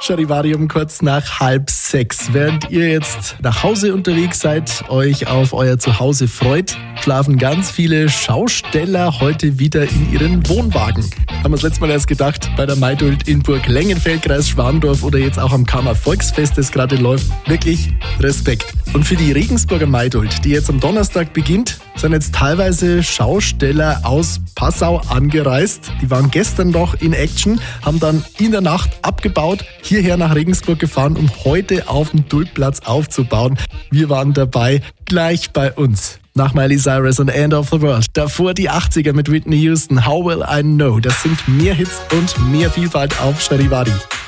Charivari um kurz nach 5:30. Während ihr jetzt nach Hause unterwegs seid, euch auf euer Zuhause freut, schlafen ganz viele Schausteller heute wieder in ihren Wohnwagen. Haben wir das letzte Mal erst gedacht, bei der Maidult in Burg-Lengenfeld, Kreis Schwandorf oder jetzt auch am Kammer Volksfest, das gerade läuft. Wirklich Respekt. Und für die Regensburger Maidult, die jetzt am Donnerstag beginnt, sind jetzt teilweise Schausteller aus Passau angereist. Die waren gestern noch in Action, haben dann in der Nacht abgebaut, hierher nach Regensburg gefahren, um heute auf dem Dultplatz aufzubauen. Wir waren dabei, gleich bei uns. Nach Miley Cyrus und End of the World. Davor die 80er mit Whitney Houston, How Will I Know. Das sind mehr Hits und mehr Vielfalt auf Charivari.